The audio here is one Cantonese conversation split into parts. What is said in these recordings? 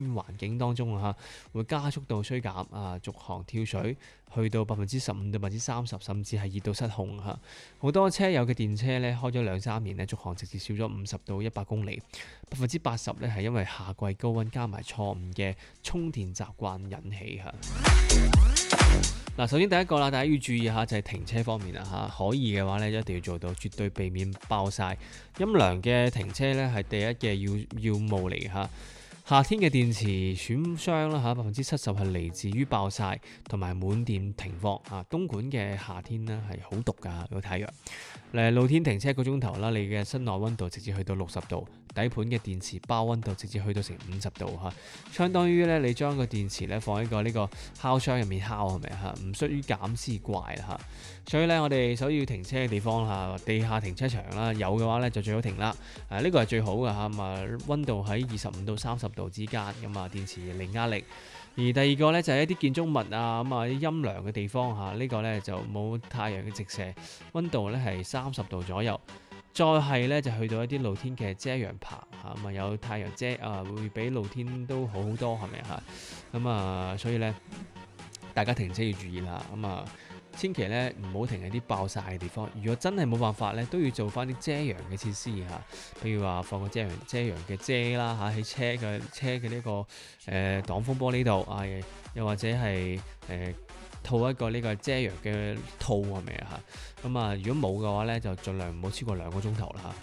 環境當中會加速到衰減續航跳水，去到15%到30%，甚至係熱到失控好多車友嘅電車咧，開咗2-3年咧，續航直接少咗50到100公里，80%咧係因為夏季高溫加埋錯誤嘅充電習慣引起嗱，首先第一個啦，大家要注意下就係停車方面可以嘅話咧，一定要做到絕對避免爆晒。陰涼嘅停車咧係第一嘅要務嚟嘅夏天嘅電池損傷啦70%係嚟自於爆晒同埋滿電停放東莞嘅夏天呢係好毒㗎，個太陽。露天停車1個鐘頭啦，你嘅室內溫度直接去到60度，底盤嘅電池包溫度直接去到成50度相當於咧你將個電池咧放喺呢個烤箱入面烤，係咪唔需於減之怪啦所以咧我哋首要停車嘅地方地下停車場啦，有嘅話咧就最好停啦。呢個係最好嘅溫度喺25到30度之間電池零壓力。而第二個咧就係一啲建築物啲陰涼嘅地方呢個咧就冇太陽嘅直射，溫度咧係30度左右。再係咧就去到一啲露天嘅遮陽棚有太陽遮會比露天都好好多，係咪所以咧大家停車要注意啦千祈咧唔好停喺啲爆晒嘅地方。如果真係冇辦法咧，都要做翻啲遮陽嘅設施譬如話放個遮陽嘅遮啦喺車嘅呢個擋風玻璃度又或者係套一個呢個遮陽嘅套，係咪如果冇嘅話咧，就盡量唔好超過2個鐘頭啦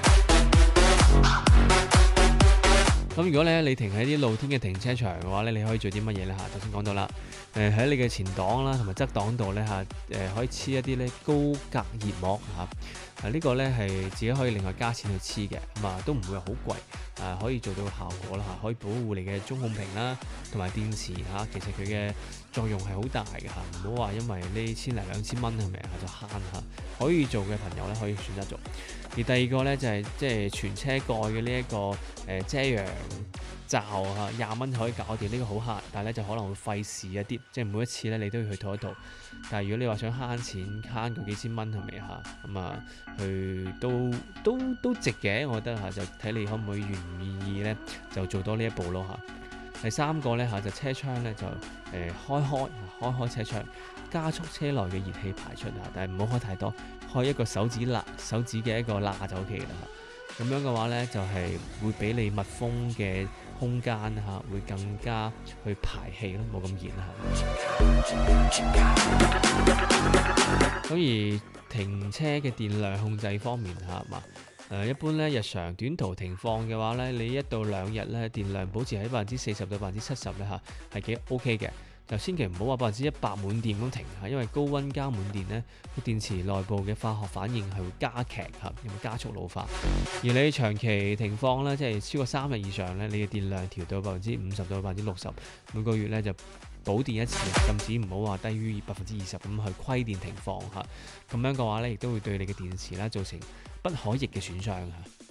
咁如果咧你停喺啲露天嘅停車場嘅話咧，你可以做啲乜嘢咧頭先講到啦，喺你嘅前擋啦同埋側擋度咧可以黐一啲咧高隔熱膜呢個咧係自己可以另外加錢去黐嘅，都唔會話好貴，可以做到效果啦可以保護你嘅中控屏啦同埋電池其實佢嘅作用係好大嘅唔好話因為呢千零2000蚊係咪就慳可以做嘅朋友咧可以選擇做。而第二個咧就係即係全車蓋嘅呢一個遮陽罩20蚊可以搞掂，呢個好慳，但係咧就可能會費事一啲，即係每一次咧你都要去套一套。但係如果你話想慳錢慳佢幾千蚊係咪去都值嘅，我覺得就睇你可唔可以願唔願意咧就做多呢一步咯第三個咧就車窗咧就開車窗，加速車內嘅熱氣排出但係唔好開太多，開一個手指嘅一個罅就 OK 啦咁樣嘅話咧就係會俾你密封嘅空間會更加去排氣咯，冇咁熱咁而停車嘅電量控制方面一般咧日常短途停放嘅話咧，你1到2日咧電量保持喺40%到70%咧係幾 OK 嘅。就千祈唔好話100%滿電咁停因為高溫加滿電咧，個電池內部嘅化學反應係會加劇會加速老化。而你長期停放咧，即係超過3日以上咧，你嘅電量調到50%到60%，每個月咧就補電一次，禁止唔好話低於20%咁去虧電停放咁樣嘅話咧，亦都會對你嘅電池啦造成不可逆嘅損傷